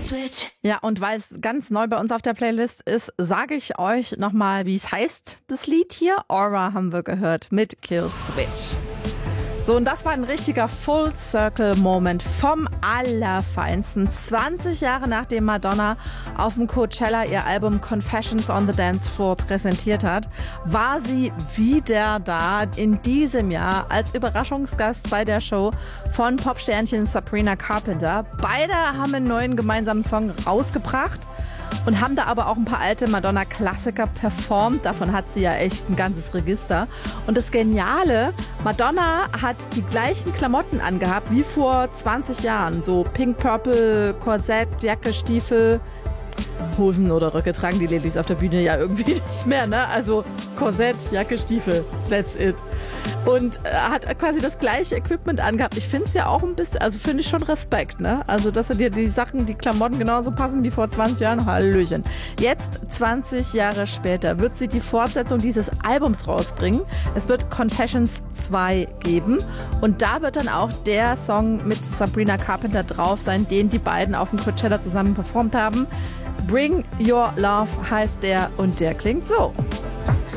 Ja, und weil es ganz neu bei uns auf der Playlist ist, sage ich euch nochmal, wie es heißt, das Lied hier. Aura haben wir gehört mit Kill Switch. So, und das war ein richtiger Full-Circle-Moment vom Allerfeinsten. 20 Jahre nachdem Madonna auf dem Coachella ihr Album Confessions on the Dance Floor präsentiert hat, war sie wieder da in diesem Jahr als Überraschungsgast bei der Show von Popsternchen Sabrina Carpenter. Beide haben einen neuen gemeinsamen Song rausgebracht und haben da aber auch ein paar alte Madonna-Klassiker performt. Davon hat sie ja echt ein ganzes Register. Und das Geniale, Madonna hat die gleichen Klamotten angehabt wie vor 20 Jahren. So Pink-Purple, Korsett, Jacke, Stiefel. Hosen oder Röcke tragen die Ladies auf der Bühne ja irgendwie nicht mehr, ne? Also Korsett, Jacke, Stiefel, that's it. Und hat quasi das gleiche Equipment angehabt. Ich finde es ja auch ein bisschen, also finde ich schon Respekt, ne? Also, dass dir die Sachen, die Klamotten genauso passen wie vor 20 Jahren. Hallöchen. Jetzt, 20 Jahre später, wird sie die Fortsetzung dieses Albums rausbringen. Es wird Confessions 2 geben. Und da wird dann auch der Song mit Sabrina Carpenter drauf sein, den die beiden auf dem Coachella zusammen performt haben. Bring Your Love heißt der und der klingt so.